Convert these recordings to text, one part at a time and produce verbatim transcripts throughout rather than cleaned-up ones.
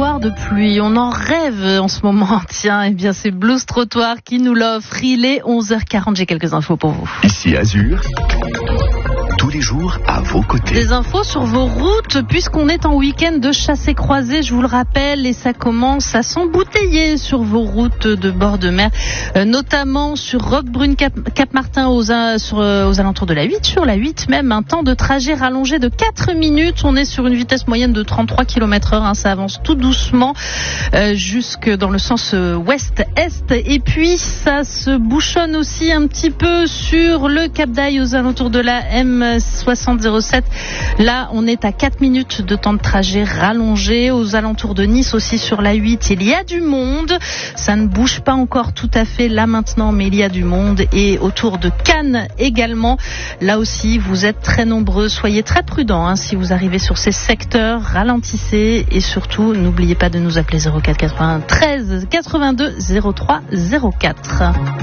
soir de pluie. On en rêve en ce moment. Tiens, eh bien c'est Blues Trottoir qui nous l'offre. Il est onze heures quarante, j'ai quelques infos pour vous. Ici Azur, tous les jours à vos côtés. Des infos sur vos routes, puisqu'on est en week-end de chasse et croisée, je vous le rappelle, et ça commence à s'embouteiller sur vos routes de bord de mer, euh, notamment sur Roquebrune, Cap, Cap-Martin, aux, sur, euh, aux alentours de la huit, sur la huit même, un temps de trajet rallongé de quatre minutes. On est sur une vitesse moyenne de trente-trois kilomètres heure, hein, ça avance tout doucement euh, jusque dans le sens euh, ouest-est. Et puis ça se bouchonne aussi un petit peu sur le Cap d'Aille aux alentours de la M soixante zéro sept. Là, on est à quatre minutes de temps de trajet rallongé. Aux alentours de Nice aussi sur la huit, il y a du monde. Ça ne bouge pas encore tout à fait là maintenant, mais il y a du monde. Et autour de Cannes également. Là aussi, vous êtes très nombreux. Soyez très prudents hein, si vous arrivez sur ces secteurs. Ralentissez et surtout, n'oubliez pas de nous appeler zéro quatre quatre-vingt-treize quatre-vingt-deux zéro trois zéro quatre.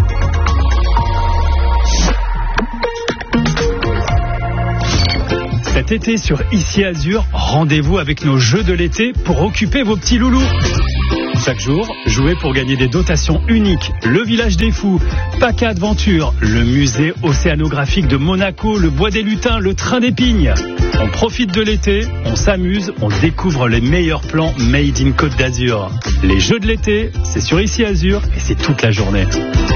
Cet été sur Ici Azur, rendez-vous avec nos jeux de l'été pour occuper vos petits loulous. Chaque jour, jouez pour gagner des dotations uniques. Le Village des Fous, Paca Adventure, le musée océanographique de Monaco, le Bois des Lutins, le Train des Pignes. On profite de l'été, on s'amuse, on découvre les meilleurs plans made in Côte d'Azur. Les jeux de l'été, c'est sur Ici Azur et c'est toute la journée.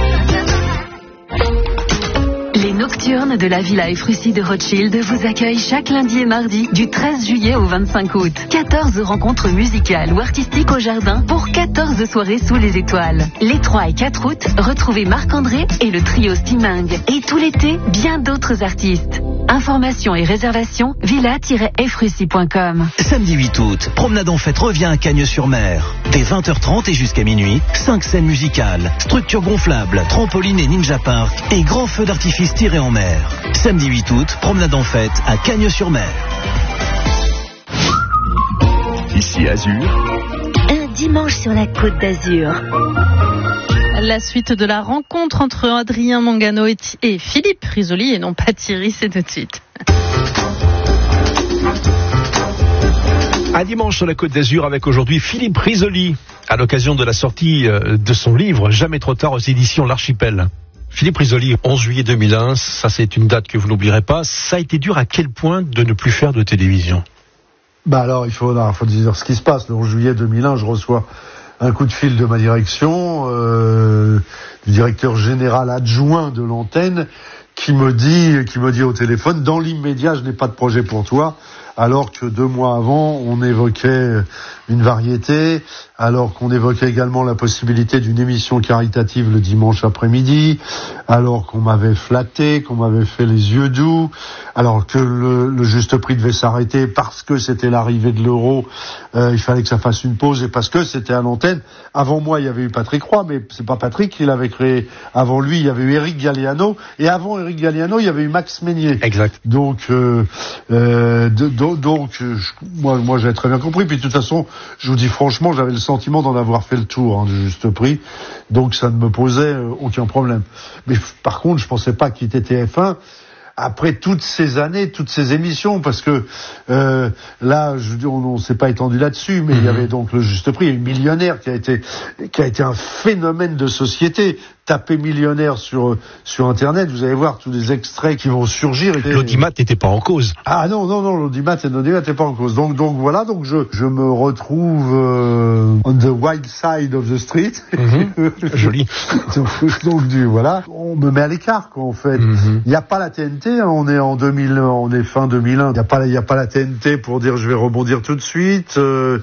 Les Nocturnes de la Villa Efrussi de Rothschild vous accueillent chaque lundi et mardi du treize juillet au vingt-cinq août. quatorze rencontres musicales ou artistiques au jardin pour quatorze soirées sous les étoiles. Les trois et quatre août, retrouvez Marc-André et le trio Stiming. Et tout l'été, bien d'autres artistes. Informations et réservations, villa tiret efrussi point com. Samedi huit août, Promenade en Fête revient à Cagnes-sur-Mer. Dès vingt heures trente et jusqu'à minuit, cinq scènes musicales, structures gonflables, trampoline et ninja park et grands feux d'artifice tirés en mer. Samedi huit août, Promenade en Fête à Cagnes-sur-Mer. Ici Azur, Un dimanche sur la Côte d'Azur. La suite de la rencontre entre Adrien Mangano et, et Philippe Risoli, et non pas Thierry, c'est tout de suite. Un dimanche sur la Côte d'Azur avec aujourd'hui Philippe Risoli, à l'occasion de la sortie de son livre Jamais trop tard aux éditions L'Archipel. Philippe Risoli, onze juillet deux mille un, ça c'est une date que vous n'oublierez pas. Ça a été dur à quel point de ne plus faire de télévision? Bah alors il faut, il faut dire ce qui se passe. Le onze juillet deux mille un, je reçois un coup de fil de ma direction, euh, du directeur général adjoint de l'antenne, qui me dit, qui me dit au téléphone, dans l'immédiat, je n'ai pas de projet pour toi, alors que deux mois avant, on évoquait une variété, alors qu'on évoquait également la possibilité d'une émission caritative le dimanche après-midi, alors qu'on m'avait flatté, qu'on m'avait fait les yeux doux, alors que le, le juste prix devait s'arrêter parce que c'était l'arrivée de l'euro, euh, il fallait que ça fasse une pause, et parce que c'était à l'antenne. Avant moi, il y avait eu Patrick Roy, mais c'est pas Patrick qui l'avait créé. Avant lui, il y avait eu Éric Galliano, et avant Éric Galliano, il y avait eu Max Meignier. Exact. Donc, euh, euh, de, de, donc, je, moi, moi, j'avais très bien compris. Puis de toute façon, je vous dis franchement, j'avais le sentiment d'en avoir fait le tour, hein, du juste prix. Donc, ça ne me posait euh, aucun problème. Mais par contre, je pensais pas quitter T F un après toutes ces années, toutes ces émissions, parce que euh, là, je veux dire, on ne s'est pas étendu là-dessus, mais mmh. il y avait donc le juste prix, il y a eu Millionnaire qui a été qui a été un phénomène de société. Tapez Millionnaire sur sur Internet, vous allez voir tous les extraits qui vont surgir. L'audimat n'était pas en cause. Ah non non non, l'audimat n'était pas en cause. Donc donc voilà, donc je je me retrouve euh, on the wild side of the street. Mmh. Joli. donc, donc du voilà, on me met à l'écart quoi en fait. Il mmh. n'y a pas la T N T, hein, on est en deux mille, on est fin deux mille un. Il n'y a pas il y a pas la T N T pour dire je vais rebondir tout de suite. Euh,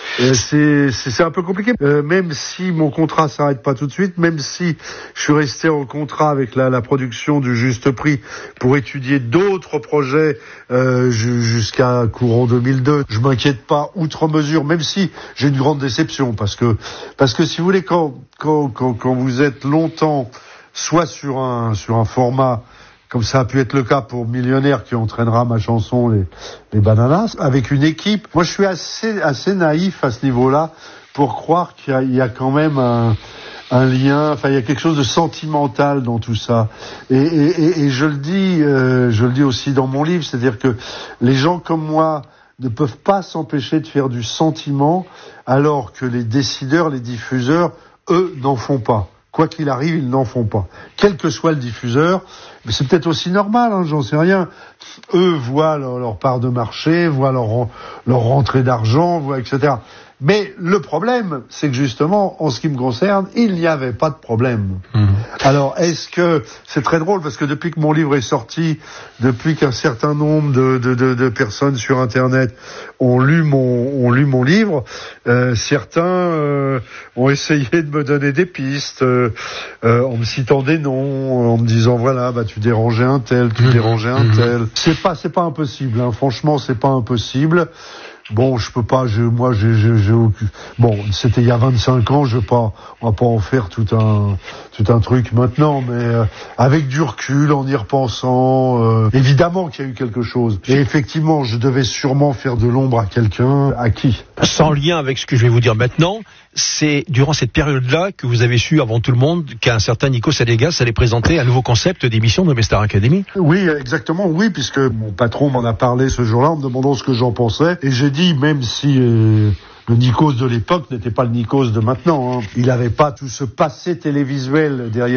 c'est c'est c'est un peu compliqué. Euh, même si mon contrat s'arrête pas tout de suite, même si je suis resté en contrat avec la, la production du Juste Prix pour étudier d'autres projets euh, jusqu'à courant deux mille deux. Je m'inquiète pas outre mesure, même si j'ai une grande déception, parce que parce que si vous voulez, quand quand quand, quand vous êtes longtemps soit sur un sur un format comme ça a pu être le cas pour Millionnaire qui entraînera ma chanson les les Bananas avec une équipe. Moi, je suis assez assez naïf à ce niveau-là pour croire qu'il y a, il y a quand même un un lien, enfin il y a quelque chose de sentimental dans tout ça. Et, et, et, et je le dis, euh, je le dis aussi dans mon livre, c'est-à-dire que les gens comme moi ne peuvent pas s'empêcher de faire du sentiment, alors que les décideurs, les diffuseurs, eux, n'en font pas. Quoi qu'il arrive, ils n'en font pas. Quel que soit le diffuseur, mais c'est peut-être aussi normal, hein, j'en sais rien. Eux voient leur, leur part de marché, voient leur, leur rentrée d'argent, voient et cetera. Mais le problème, c'est que justement, en ce qui me concerne, il n'y avait pas de problème. Mmh. Alors, est-ce que... C'est très drôle, parce que depuis que mon livre est sorti, depuis qu'un certain nombre de, de, de, de personnes sur Internet ont lu mon, ont lu mon livre, euh, certains euh, ont essayé de me donner des pistes, euh, euh, en me citant des noms, en me disant, voilà, bah tu dérangeais un tel, tu mmh. dérangeais un mmh. tel. C'est pas, c'est pas impossible, hein. Franchement, c'est pas impossible. Bon, je peux pas, je, moi, j'ai, j'ai, j'ai aucune... Bon, c'était il y a vingt-cinq ans, je vais pas, on va pas en faire tout un, tout un truc maintenant, mais euh, avec du recul, en y repensant, euh, évidemment qu'il y a eu quelque chose. Et effectivement, je devais sûrement faire de l'ombre à quelqu'un, à qui? Sans lien avec ce que je vais vous dire maintenant, c'est durant cette période-là que vous avez su avant tout le monde qu'un certain Nikos Aliagas allait présenter un nouveau concept d'émission de Star Academy. Oui, exactement, oui, puisque mon patron m'en a parlé ce jour-là en me demandant ce que j'en pensais, et j'ai dit, même si euh, le Nikos de l'époque n'était pas le Nikos de maintenant, hein, il n'avait pas tout ce passé télévisuel derrière